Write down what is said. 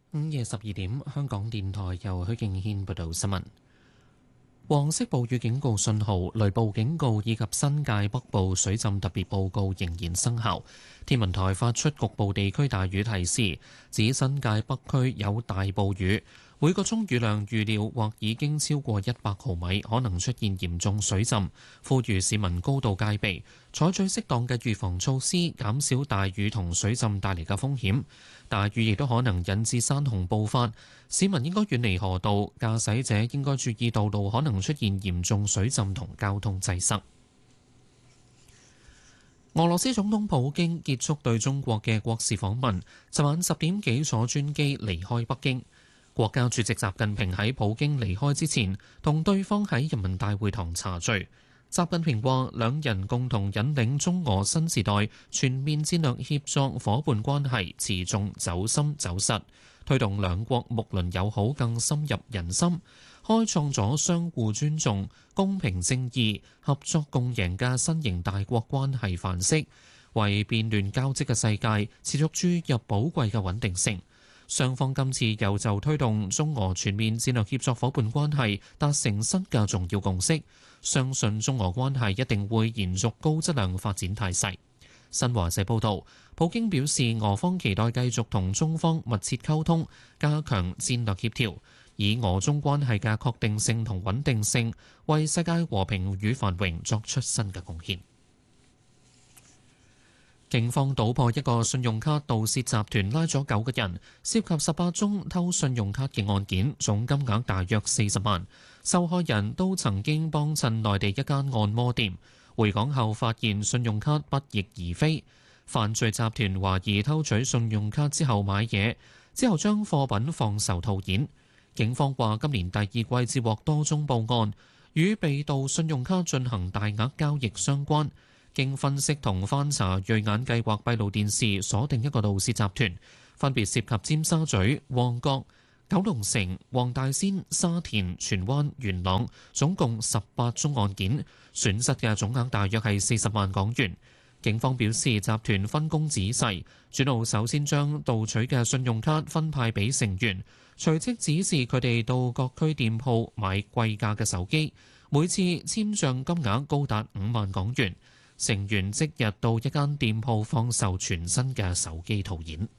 午夜12點，香港電台由許敬軒報道新聞。黃色暴雨警告信號、雷暴警告以及新界北部水浸特別報告仍然生效。天文台發出局部地區大雨提示，指新界北區有大暴雨，每個鐘雨量預料或已經超過100毫米，可能出現嚴重水浸。呼籲市民高度戒備，採取適當嘅預防措施，減少大雨同水浸帶嚟嘅風險。大雨亦都可能引致山洪暴發，市民應該遠離河道，駕駛者應該注意道路可能出現嚴重水浸同交通擠塞。俄羅斯總統普京結束對中國嘅國事訪問，昨晚10點幾坐專機離開北京。國家主席習近平喺普京離開之前，同對方喺人民大會堂茶敘。習近平話，兩人共同引領中俄新時代全面戰略協作伙伴關係持續走深走實，推動兩國睦鄰友好更深入人心，開創咗相互尊重、公平正義、合作共贏嘅新型大國關係範式，為變亂交織嘅世界持續注入寶貴嘅穩定性。雙方今次又就推動中俄全面戰略協作伙伴關係達成新嘅重要共識，相信中俄關係一定會延續高質量發展態勢。新華社報導，普京表示俄方期待繼續同中方密切溝通，加強戰略協調，以俄中關係嘅確定性同穩定性，為世界和平與繁榮作出新嘅貢獻。警方搗破一個信用卡盜竊集團，拉咗9個人，涉及18宗偷信用卡嘅案件，總金額大約40萬。受害人都曾經幫襯內地一間按摩店，回港後發現信用卡不翼而飛。犯罪集團懷疑偷取信用卡之後買嘢，之後將貨品放售套現。警方話今年第二季接獲多宗報案，與被盜信用卡進行大額交易相關。經分析同翻查銳眼計劃閉路電視，鎖定一個盜竊集團，分別涉及尖沙咀、旺角、九龍城、黃大仙、沙田、荃灣、元朗，總共18宗案件，損失嘅總額大約係40萬港元。警方表示，集團分工仔細，主腦首先將盜取嘅信用卡分派俾成員，隨即指示佢哋到各區店鋪買貴價嘅手機，每次簽賬金額高達5萬港元。成員即日到一間店鋪放售全新嘅手機套現。